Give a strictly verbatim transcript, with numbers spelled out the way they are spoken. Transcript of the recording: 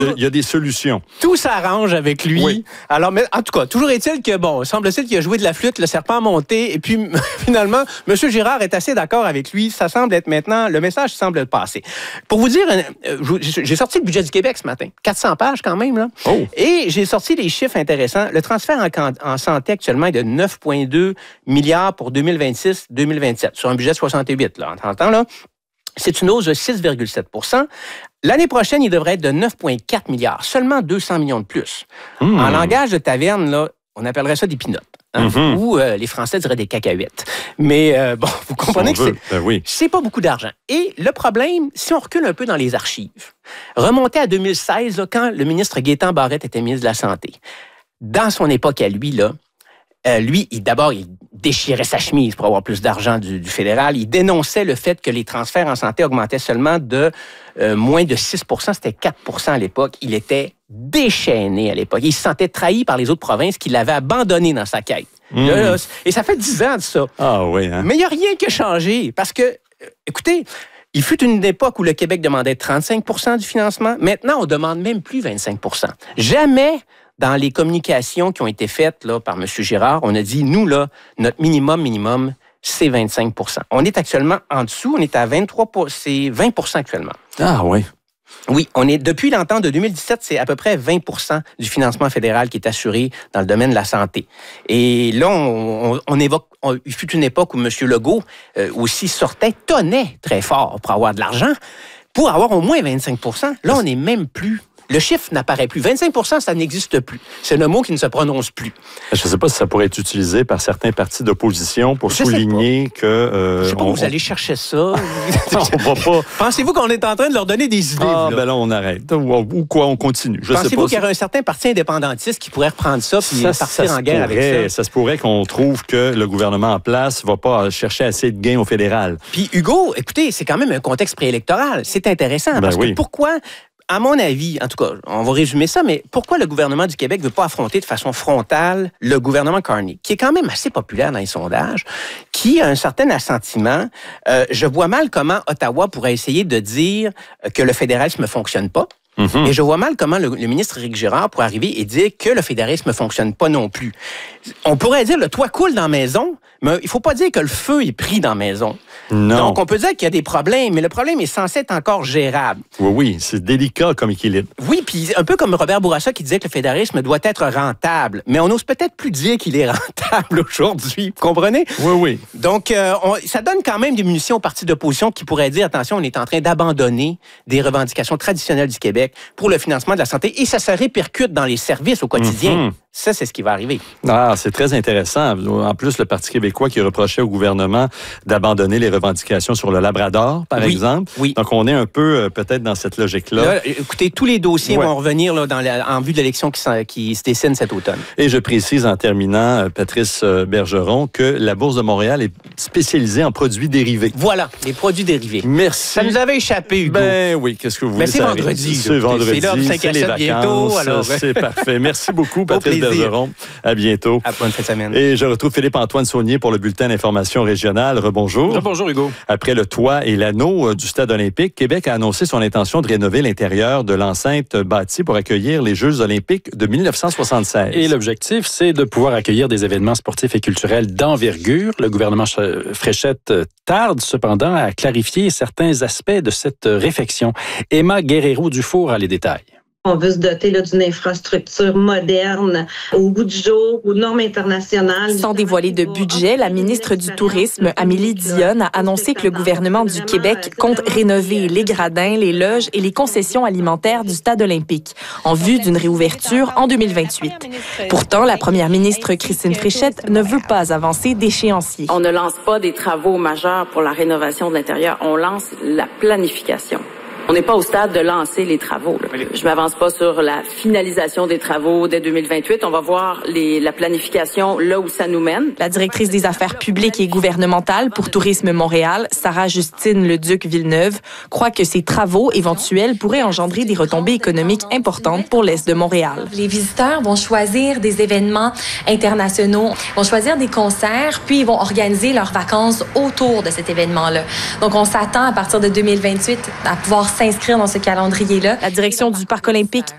il y a des solutions. Tout s'arrange avec lui. Oui. Alors, mais en tout cas, toujours est-il que, bon, semble-t-il qu'il a joué de la flûte, le serpent a monté, et puis finalement, M. Girard est assez d'accord avec lui. Ça semble être maintenant, le message semble être passé. Pour vous dire, euh, j'ai sorti le budget du Québec ce matin. quatre cents pages quand même, là. Oh. Et j'ai sorti les chiffres intéressants. Le transfert en, en santé actuellement est de neuf virgule deux milliards pour deux mille vingt-six deux mille vingt-sept, sur un budget de soixante-huit, là. En temps, là. C'est une hausse de six virgule sept pour cent. L'année prochaine, il devrait être de neuf virgule quatre milliards, seulement deux cents millions de plus. Mmh. En langage de taverne, là, on appellerait ça des pinottes. Hein, mm-hmm. Ou euh, les Français diraient des cacahuètes. Mais euh, bon, vous comprenez si que c'est, ben oui. c'est pas beaucoup d'argent. Et le problème, si on recule un peu dans les archives, remonter à deux mille seize, là, quand le ministre Gaétan Barrette était ministre de la Santé, dans son époque à lui, là, Euh, lui, il, d'abord, il déchirait sa chemise pour avoir plus d'argent du, du fédéral. Il dénonçait le fait que les transferts en santé augmentaient seulement de euh, moins de six pour cent. C'était quatre pour cent à l'époque. Il était déchaîné à l'époque. Il se sentait trahi par les autres provinces qui l'avaient abandonné dans sa quête. Mmh. Là, là, et ça fait dix ans de ça. Ah oui, hein? Mais il n'y a rien qui a changé. Parce que, euh, écoutez, il fut une époque où le Québec demandait trente-cinq pour cent du financement. Maintenant, on ne demande même plus vingt-cinq pour cent. Jamais... Dans les communications qui ont été faites là, par M. Girard, on a dit, nous, là, notre minimum, minimum, c'est vingt-cinq pour cent. On est actuellement en dessous, on est à vingt-trois pour cent, c'est vingt pour cent actuellement. Ah oui. Oui, on est depuis l'entente de deux mille dix-sept, c'est à peu près vingt pour cent du financement fédéral qui est assuré dans le domaine de la santé. Et là, on, on, on évoque, on, il fut une époque où M. Legault euh, aussi sortait, tonnait très fort pour avoir de l'argent, pour avoir au moins vingt-cinq pour cent. Là, on n'est même plus... Le chiffre n'apparaît plus. vingt-cinq pour cent, ça n'existe plus. C'est le mot qui ne se prononce plus. Je ne sais pas si ça pourrait être utilisé par certains partis d'opposition pour je souligner que... Euh, je ne sais pas on, où vous allez chercher ça. on va pas... Pensez-vous qu'on est en train de leur donner des idées? Ah, là? ben là, on arrête. Ou, ou quoi, on continue. Je Pensez-vous sais pas qu'il y aurait un certain parti indépendantiste qui pourrait reprendre ça et partir ça en guerre pourrait, avec ça? Ça se pourrait qu'on trouve que le gouvernement en place ne va pas chercher assez de gains au fédéral. Puis Hugo, écoutez, c'est quand même un contexte préélectoral. C'est intéressant ben parce oui. que pourquoi... À mon avis, en tout cas, on va résumer ça, mais pourquoi le gouvernement du Québec ne veut pas affronter de façon frontale le gouvernement Carney, qui est quand même assez populaire dans les sondages, qui a un certain assentiment? Euh, je vois mal comment Ottawa pourrait essayer de dire que le fédéralisme ne fonctionne pas. Mm-hmm. Et je vois mal comment le, le ministre Éric Girard pourrait arriver et dire que le fédéralisme ne fonctionne pas non plus. On pourrait dire le toit coule dans la maison, mais il ne faut pas dire que le feu est pris dans la maison. Non. Donc, on peut dire qu'il y a des problèmes, mais le problème est censé être encore gérable. Oui, oui, c'est délicat comme équilibre. Oui, puis un peu comme Robert Bourassa qui disait que le fédéralisme doit être rentable, mais on n'ose peut-être plus dire qu'il est rentable aujourd'hui. Vous comprenez? Oui, oui. Donc, euh, on, ça donne quand même des munitions aux partis d'opposition qui pourraient dire, attention, on est en train d'abandonner des revendications traditionnelles du Québec pour le financement de la santé, et ça se répercute dans les services au quotidien. Mm-hmm. Ça, c'est ce qui va arriver. Ah, c'est très intéressant. En plus, le Parti québécois qui reprochait au gouvernement d'abandonner les revendications sur le Labrador, par oui, exemple. Oui. Donc, on est un peu euh, peut-être dans cette logique-là. Là, écoutez, tous les dossiers ouais. vont revenir là, dans la, en vue de l'élection qui, qui se dessine cet automne. Et je précise en terminant, Patrice Bergeron, que la Bourse de Montréal est spécialisée en produits dérivés. Voilà, les produits dérivés. Merci. Ça nous avait échappé, Hugo. Ben oui, qu'est-ce que vous voulez ben, c'est savoir? vendredi. C'est vendredi, c'est, là, c'est les vacances. Bientôt, alors. C'est parfait. Merci beaucoup, Patrice Bergeron. À bientôt. À bonne fin de semaine. Et je retrouve Philippe-Antoine Saunier pour le bulletin d'information régionale. Rebonjour. Rebonjour, Hugo. Après le toit et l'anneau du stade olympique, Québec a annoncé son intention de rénover l'intérieur de l'enceinte bâtie pour accueillir les Jeux olympiques de dix-neuf cent soixante-seize. Et l'objectif, c'est de pouvoir accueillir des événements sportifs et culturels d'envergure. Le gouvernement Fréchette tarde cependant à clarifier certains aspects de cette réfection. Emma Guerrero-Dufour a les détails. On veut se doter là, d'une infrastructure moderne, au goût du jour, aux normes internationales. Sans dévoiler de budget, la ministre du Tourisme, Amélie Dionne, a annoncé que le gouvernement du Québec compte rénover les gradins, les loges et les concessions alimentaires du stade olympique, en vue d'une réouverture en deux mille vingt-huit. Pourtant, la première ministre Christine Fréchette ne veut pas avancer d'échéancier. On ne lance pas des travaux majeurs pour la rénovation de l'intérieur, on lance la planification. On n'est pas au stade de lancer les travaux. Là. Je m'avance pas sur la finalisation des travaux dès deux mille vingt-huit. On va voir les, la planification là où ça nous mène. La directrice des affaires publiques et gouvernementales pour Tourisme Montréal, Sarah-Justine Leduc-Villeneuve, croit que ces travaux éventuels pourraient engendrer des retombées économiques importantes pour l'Est de Montréal. Les visiteurs vont choisir des événements internationaux, vont choisir des concerts, puis ils vont organiser leurs vacances autour de cet événement-là. Donc, on s'attend à partir de deux mille vingt-huit à pouvoir s'inscrire dans ce calendrier-là. La direction du Parc olympique